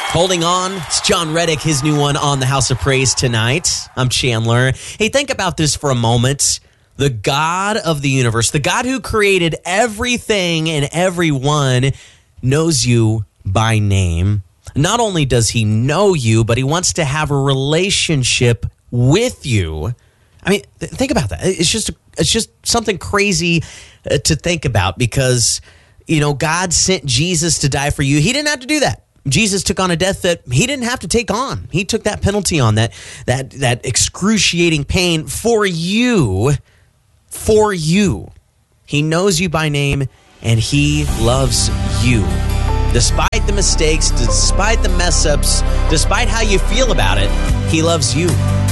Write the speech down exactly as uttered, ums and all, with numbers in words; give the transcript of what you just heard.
Holding On. It's John Reddick, his new one on the House of Praise tonight. I'm Chandler. Hey, think about this for a moment. The God of the universe, the God who created everything and everyone, knows you by name. Not only does he know you, but he wants to have a relationship with you. I mean, th- think about that. It's just it's just something crazy uh, to think about because, you know, God sent Jesus to die for you. He didn't have to do that. Jesus took on a death that he didn't have to take on. He took that penalty on, that that that excruciating pain for you, for you. He knows you by name, and he loves you. Despite the mistakes, despite the mess-ups, despite how you feel about it, he loves you.